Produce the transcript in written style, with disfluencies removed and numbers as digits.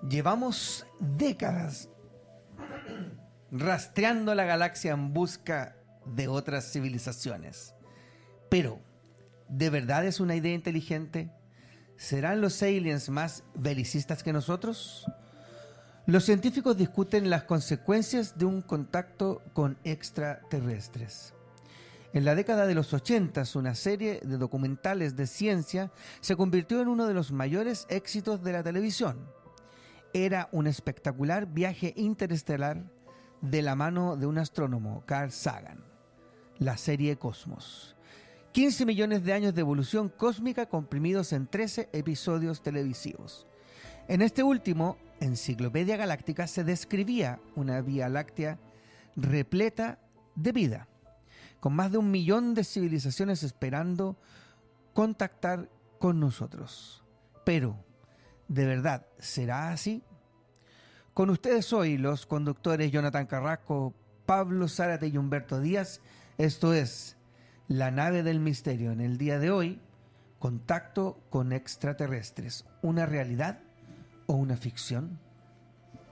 Llevamos décadas rastreando la galaxia en busca de otras civilizaciones. Pero, ¿de verdad es una idea inteligente? ¿Serán los aliens más belicistas que nosotros? Los científicos discuten las consecuencias de un contacto con extraterrestres. En la década de los 80, una serie de documentales de ciencia se convirtió en uno de los mayores éxitos de la televisión. Era un espectacular viaje interestelar de la mano de un astrónomo, Carl Sagan. La serie Cosmos. 15 millones de años de evolución cósmica comprimidos en 13 episodios televisivos. En este último, Enciclopedia Galáctica, se describía una Vía Láctea repleta de vida, con más de 1 millón de civilizaciones esperando contactar con nosotros. Pero, ¿de verdad será así? Con ustedes hoy los conductores Jonathan Carrasco, Pablo Zárate y Humberto Díaz. Esto es La Nave del Misterio. En el día de hoy, contacto con extraterrestres. ¿Una realidad o una ficción?